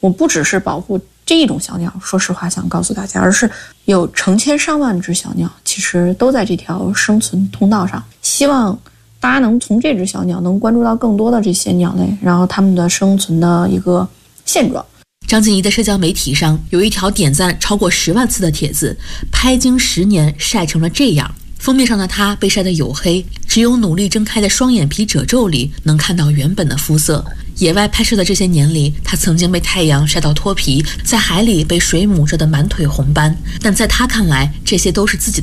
我不只是保护这一种小鸟，说实话想告诉大家，而是有成千上万只小鸟其实都在这条生存通道上，希望大家能从这只小鸟能关注到更多的这些鸟类，然后它们的生存的一个现状。 张静怡的社交媒体上有一条点赞超过10万次的帖子，拍经10年晒成了这样。封面上的她被晒得黝黑，只有努力睁开的双眼皮褶皱里能看到原本的肤色。野外拍摄的这些年里，她曾经被太阳晒到脱皮，在海里被水母蛰得满腿红斑，但在她看来，这些都是自己